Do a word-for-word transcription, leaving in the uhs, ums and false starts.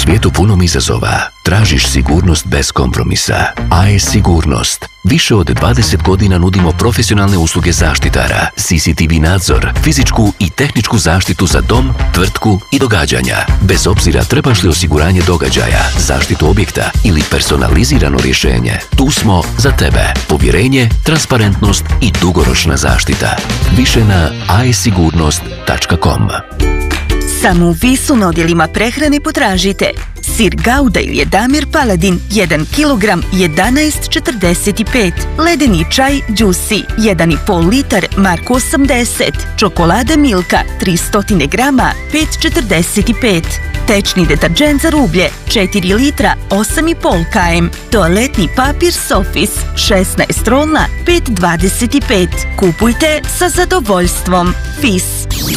svijetu punom izazova, tražiš sigurnost bez kompromisa. A E S Sigurnost. Više od dvadeset godina nudimo profesionalne usluge zaštitara, C C T V nadzor, fizičku i tehničku zaštitu za dom, tvrtku i događanja. Bez obzira trebaš li osiguranje događaja, zaštitu objekta ili personalizirano rješenje, tu smo za tebe. Povjerenje, transparentnost i dugoročna zaštita. Više na a e sigurnost tačka com. Samo u Visu na odjelima prehrane potražite sir Gouda ili Damir Paladin jedan kilogram jedanaest četrdeset pet, ledeni čaj Juicy jedan i pol litar Marko osamdeset, čokolada Milka tristo grama pet četrdeset pet, tečni deterdžent za rublje četiri litra osam i pol kilograma, toaletni papir Sofis šesnaest rolna pet dvadeset pet. Kupujte sa zadovoljstvom. Vis.